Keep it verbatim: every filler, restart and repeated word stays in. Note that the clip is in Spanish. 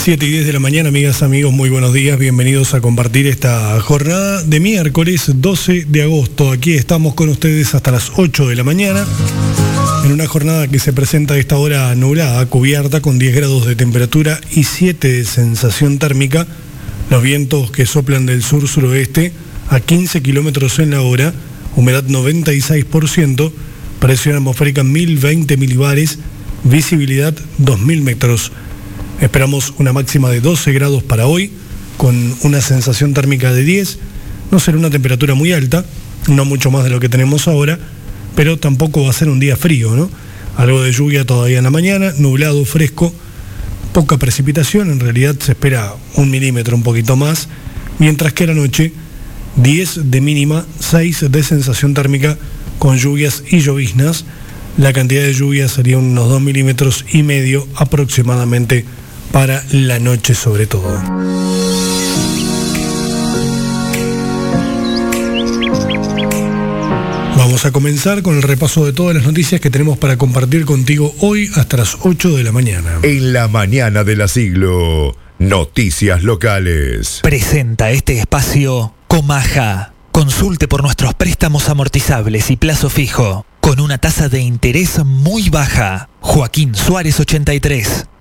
siete y diez de la mañana, amigas, amigos, muy buenos días, bienvenidos a compartir esta jornada de miércoles doce de agosto. Aquí estamos con ustedes hasta las ocho de la mañana, en una jornada que se presenta a esta hora nublada, cubierta, con diez grados de temperatura y siete de sensación térmica. Los vientos que soplan del sur-suroeste a quince kilómetros en la hora, humedad noventa y seis por ciento, presión atmosférica mil veinte milibares, visibilidad dos mil metros. Esperamos una máxima de doce grados para hoy, con una sensación térmica de diez. No será una temperatura muy alta, no mucho más de lo que tenemos ahora, pero tampoco va a ser un día frío, ¿no? Algo de lluvia todavía en la mañana, nublado, fresco, poca precipitación, en realidad se espera un milímetro, un poquito más, mientras que a la noche diez de mínima, seis de sensación térmica, con lluvias y lloviznas. La cantidad de lluvia sería unos dos milímetros y medio aproximadamente para la noche sobre todo. Vamos a comenzar con el repaso de todas las noticias que tenemos para compartir contigo hoy hasta las ocho de la mañana. En la mañana de la siglo, noticias locales. Presenta este espacio Comaja. Consulte por nuestros préstamos amortizables y plazo fijo, con una tasa de interés muy baja. Joaquín Suárez ochenta y tres.